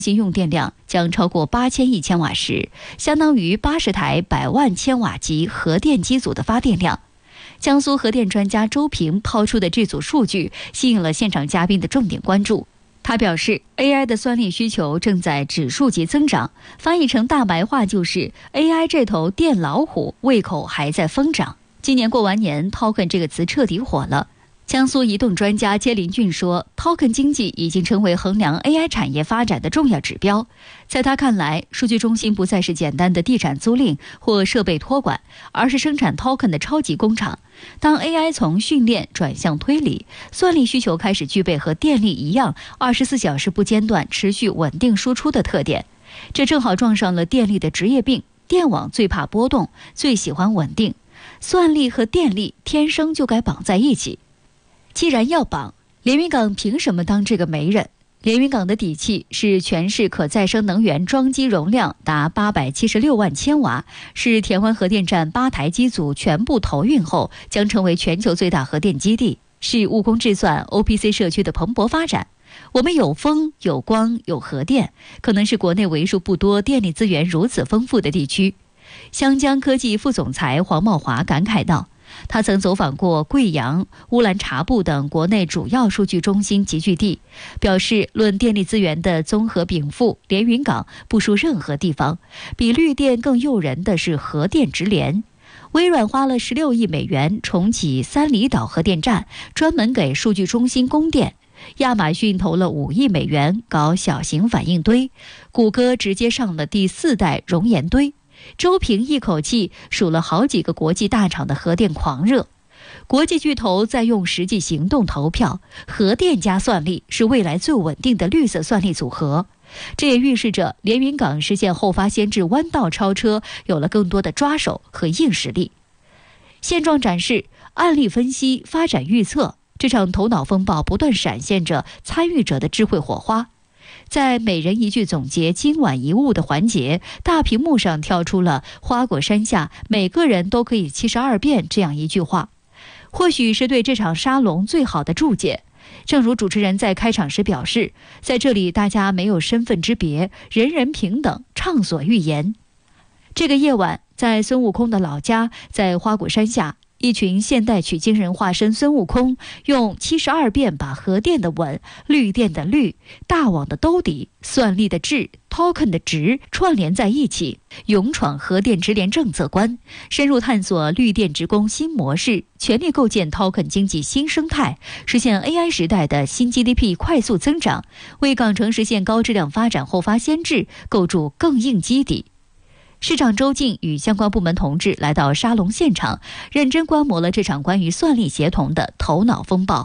新用电量将超过8000亿千瓦时，相当于80台100万千瓦级核电机组的发电量。江苏核电专家周平抛出的这组数据吸引了现场嘉宾的重点关注。他表示 ，AI 的算力需求正在指数级增长，翻译成大白话就是 AI 这头电老虎胃口还在疯长。今年过完年 ，token 这个词彻底火了。江苏移动专家接林俊说 ，token 经济已经成为衡量 AI 产业发展的重要指标。在他看来，数据中心不再是简单的地产租赁或设备托管，而是生产 token 的超级工厂。当 AI 从训练转向推理，算力需求开始具备和电力一样24小时不间断、持续稳定输出的特点。这正好撞上了电力的职业病，电网最怕波动，最喜欢稳定。算力和电力天生就该绑在一起。既然要绑，连云港凭什么当这个媒人？连云港的底气是全市可再生能源装机容量达876万千瓦，是田湾核电站8台机组全部投运后将成为全球最大核电基地，是务工智算 OPC 社区的蓬勃发展。我们有风、有光、有核电，可能是国内为数不多电力资源如此丰富的地区。湘江科技副总裁黄茂华感慨道，他曾走访过贵阳、乌兰察布等国内主要数据中心集聚地，表示论电力资源的综合禀赋，连云港不输任何地方。比绿电更诱人的是核电直连。微软花了16亿美元重启三里岛核电站，专门给数据中心供电。亚马逊投了5亿美元搞小型反应堆，谷歌直接上了第4代熔岩堆。周平一口气数了好几个国际大厂的核电狂热，国际巨头在用实际行动投票，核电加算力是未来最稳定的绿色算力组合。这也预示着连云港实现后发先至弯道超车有了更多的抓手和硬实力。现状展示、案例分析、发展预测，这场头脑风暴不断闪现着参与者的智慧火花。在每人一句总结今晚一物的环节，大屏幕上跳出了花果山下每个人都可以72遍这样一句话，或许是对这场沙龙最好的注解。正如主持人在开场时表示，在这里大家没有身份之别，人人平等，畅所欲言。这个夜晚，在孙悟空的老家，在花果山下，一群现代取经人化身孙悟空，用72遍把核电的稳、绿电的绿、大网的兜底、算力的智、token 的值串联在一起，勇闯核电直连政策关，深入探索绿电直供新模式，全力构建 token 经济新生态，实现 AI 时代的新 GDP 快速增长，为港城实现高质量发展后发先至构筑更硬基底。市长周静与相关部门同志来到沙龙现场，认真观摩了这场关于算力协同的头脑风暴。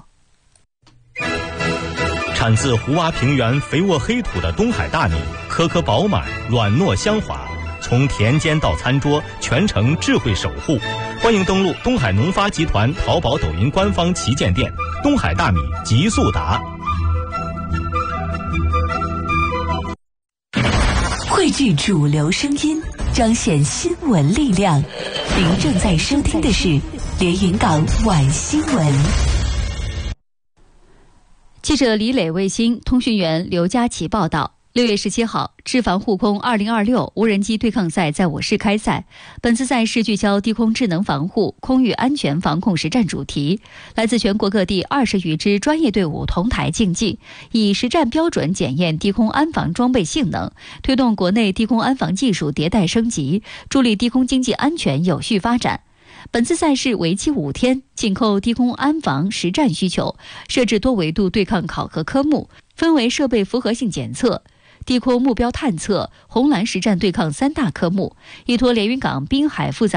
产自胡洼平原肥沃黑土的东海大米，颗颗饱满，软糯香滑，从田间到餐桌，全程智慧守护。欢迎登录东海农发集团淘宝、抖音官方旗舰店“东海大米极速达”。 汇聚主流声音，彰显新闻力量。您正在收听的是连云港晚新闻。 记者李磊卫星，通讯员刘佳琪报道。6月17号，智防护空2026无人机对抗赛在我市开赛。本次赛事聚焦低空智能防护、空域安全防控实战主题，来自全国各地20余支专业队伍同台竞技，以实战标准检验低空安防装备性能，推动国内低空安防技术迭代升级，助力低空经济安全有序发展。本次赛事为期5天，紧扣低空安防实战需求，设置多维度对抗考核科目，分为设备符合性检测、低空目标探测、红蓝实战对抗3大科目，依托连云港滨海复杂